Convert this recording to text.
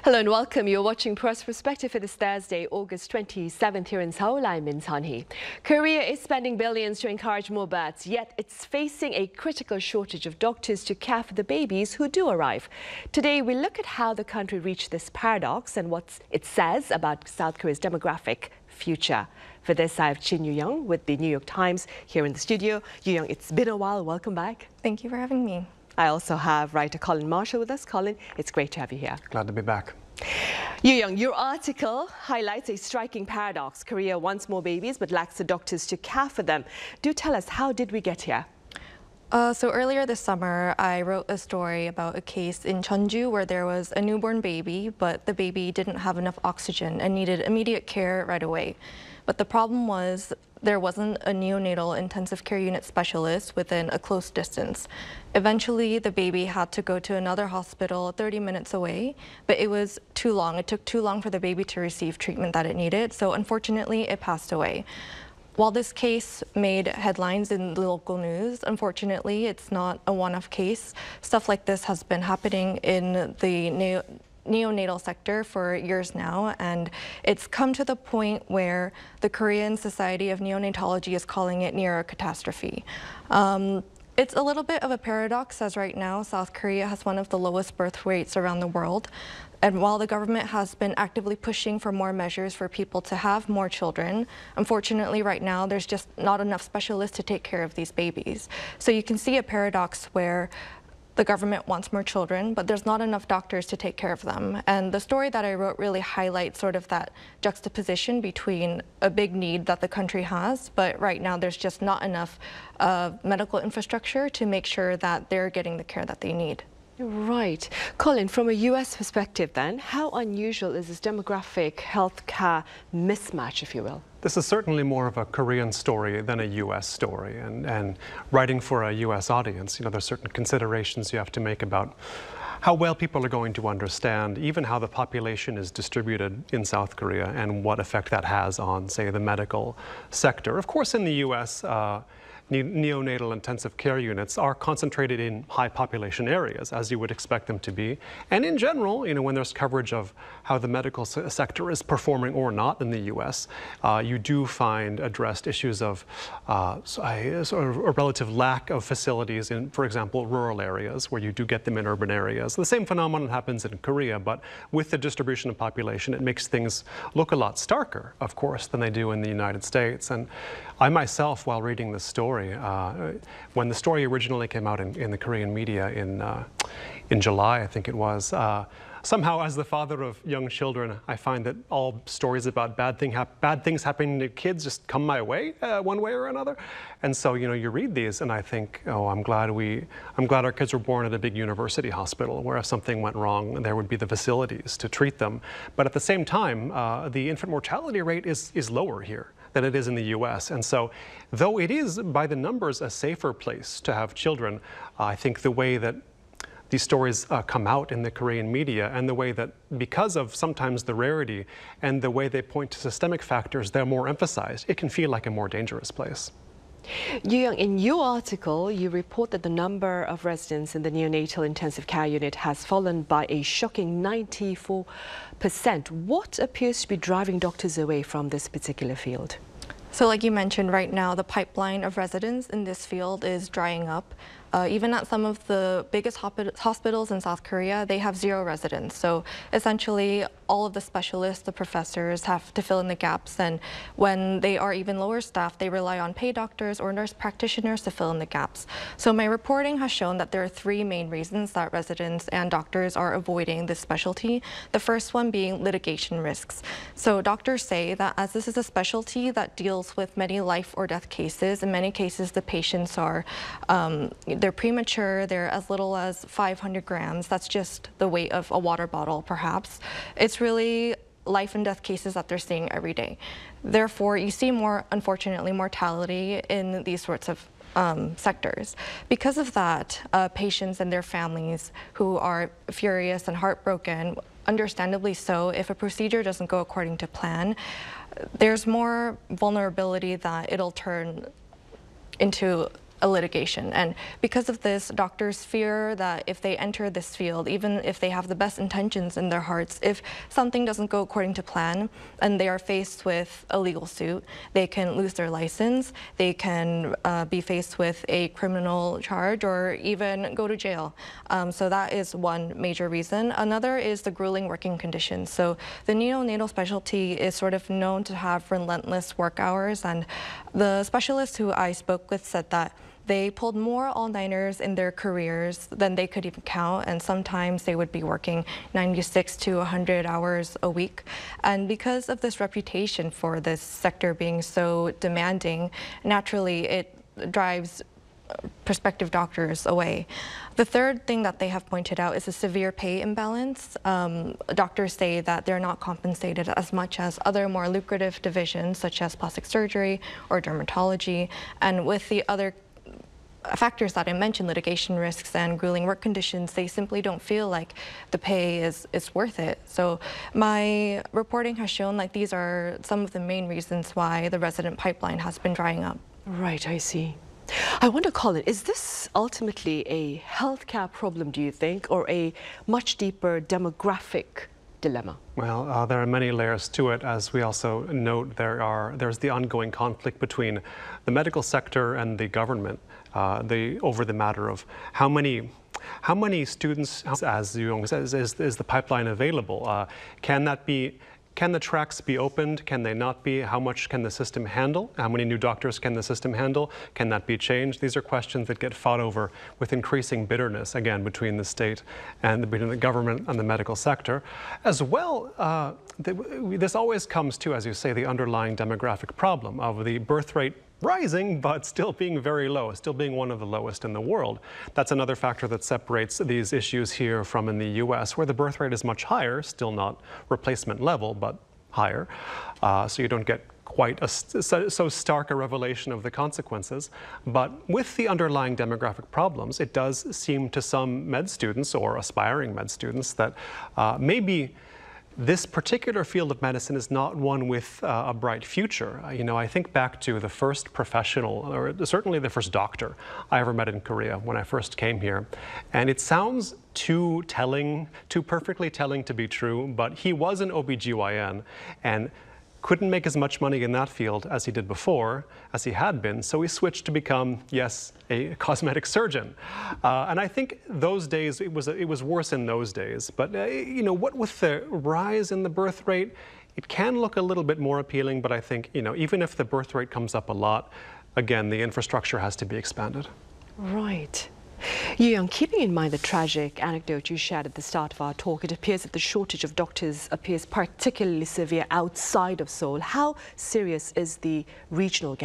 Hello and welcome. You're watching Press Perspective for this Thursday, August 27th here in Seoul. I'm Min Sun-hee. Korea is spending billions to encourage more births, yet it's facing a critical shortage of doctors to care for the babies who do arrive. Today, we look at how the country reached this paradox and what it says about South Korea's demographic future. For this, I have Shin Yu-young with the New York Times here in the studio. Yu-young, it's been a while. Welcome back. Thank you for having me. I also have writer Colin Marshall with us. Colin, it's great to have you here. Glad to be back. Yu-young, your article highlights a striking paradox. Korea wants more babies but lacks the doctors to care for them. Do tell us, how did we get here? So earlier this summer, I wrote a story about a case in Jeonju where there was a newborn baby, but the baby didn't have enough oxygen and needed immediate care right away. But the problem was there wasn't a neonatal intensive care unit specialist within a close distance. Eventually, the baby had to go to another hospital 30 minutes away, but it was too long. It took too long for the baby to receive treatment that it needed, so unfortunately, it passed away. While this case made headlines in the local news, unfortunately, it's not a one-off case. Stuff like this has been happening in the neonatal sector for years now, and it's come to the point where the Korean Society of Neonatology is calling it near a catastrophe. It's a little bit of a paradox, as right now South Korea has one of the lowest birth rates around the world. And while the government has been actively pushing for more measures for people to have more children, unfortunately right now there's just not enough specialists to take care of these babies. So you can see a paradox where the government wants more children, but there's not enough doctors to take care of them. And the story that I wrote really highlights sort of that juxtaposition between a big need that the country has, but right now there's just not enough medical infrastructure to make sure that they're getting the care that they need. Right. Colin, from a US perspective then, how unusual is this demographic healthcare mismatch, if you will? This is certainly more of a Korean story than a US story. And writing for a US audience, there's certain considerations you have to make about how well people are going to understand even how the population is distributed in South Korea and what effect that has on, say, the medical sector. Of course, in the US, neonatal intensive care units are concentrated in high population areas, as you would expect them to be. And in general, when there's coverage of how the medical sector is performing or not in the US, you do find addressed issues of sort of a relative lack of facilities in, for example, rural areas where you do get them in urban areas. The same phenomenon happens in Korea, but with the distribution of population, it makes things look a lot starker, of course, than they do in the United States. And I myself, while reading this story, when the story originally came out in the Korean media in July, I think it was, somehow as the father of young children, I find that all stories about bad things happening to kids just come my way, one way or another. And so, you read these and I think, oh, I'm glad our kids were born at a big university hospital where if something went wrong, there would be the facilities to treat them. But at the same time, the infant mortality rate is lower here than it is in the US. And so, though it is by the numbers a safer place to have children, I think the way that these stories come out in the Korean media and the way that, because of sometimes the rarity and the way they point to systemic factors, they're more emphasized, it can feel like a more dangerous place. Yu-young, in your article, you report that the number of residents in the neonatal intensive care unit has fallen by a shocking 94%. What appears to be driving doctors away from this particular field? So like you mentioned, right now, the pipeline of residents in this field is drying up. Even at some of the biggest hospitals in South Korea, they have 0 residents. So essentially, all of the specialists, the professors have to fill in the gaps. And when they are even lower staffed, they rely on paid doctors or nurse practitioners to fill in the gaps. So my reporting has shown that there are 3 main reasons that residents and doctors are avoiding this specialty. The first one being litigation risks. So doctors say that as this is a specialty that deals with many life or death cases, in many cases the patients are they're premature, they're as little as 500 grams. That's just the weight of a water bottle, perhaps. It's really life and death cases that they're seeing every day. Therefore, you see more, unfortunately, mortality in these sorts of sectors. Because of that, patients and their families who are furious and heartbroken, understandably so, if a procedure doesn't go according to plan, there's more vulnerability that it'll turn into a litigation. And because of this, doctors fear that if they enter this field, even if they have the best intentions in their hearts, if something doesn't go according to plan and they are faced with a legal suit, they can lose their license, they can be faced with a criminal charge or even go to jail. So that is one major reason. Another is the grueling working conditions. So the neonatal specialty is sort of known to have relentless work hours, and the specialist who I spoke with said that they pulled more all-nighters in their careers than they could even count, and sometimes they would be working 96 to 100 hours a week. And because of this reputation for this sector being so demanding, naturally it drives prospective doctors away. The third thing that they have pointed out is a severe pay imbalance. Doctors say that they're not compensated as much as other more lucrative divisions such as plastic surgery or dermatology, and with the other factors that I mentioned, litigation risks and grueling work conditions, they simply don't feel like the pay is worth it. So my reporting has shown like these are some of the main reasons why the resident pipeline has been drying up. Right, I see. I wonder, Colin, is this ultimately a healthcare problem, do you think, or a much deeper demographic dilemma? Well, there are many layers to it. As we also note, there's the ongoing conflict between the medical sector and the government over the matter of how many students, as Yong says, is the pipeline available? Can the tracks be opened? Can they not be? How much can the system handle? How many new doctors can the system handle? Can that be changed? These are questions that get fought over with increasing bitterness, again, between the state and between the government and the medical sector. As well, this always comes to, as you say, the underlying demographic problem of the birth rate rising, but still being very low, still being one of the lowest in the world. That's another factor that separates these issues here from in the US, where the birth rate is much higher, still not replacement level, but higher. So you don't get quite so stark a revelation of the consequences. But with the underlying demographic problems, it does seem to some med students or aspiring med students that maybe this particular field of medicine is not one with a bright future. I think back to the first professional, or certainly the first doctor I ever met in Korea when I first came here. And it sounds too perfectly telling to be true, but he was an OBGYN and couldn't make as much money in that field as he did before, as he had been, so he switched to become, yes, a cosmetic surgeon. And I think those days, it was worse in those days. But, what with the rise in the birth rate, it can look a little bit more appealing, but I think, even if the birth rate comes up a lot, again, the infrastructure has to be expanded. Right. Young, keeping in mind the tragic anecdote you shared at the start of our talk, it appears that the shortage of doctors appears particularly severe outside of Seoul. How serious is the regional gap?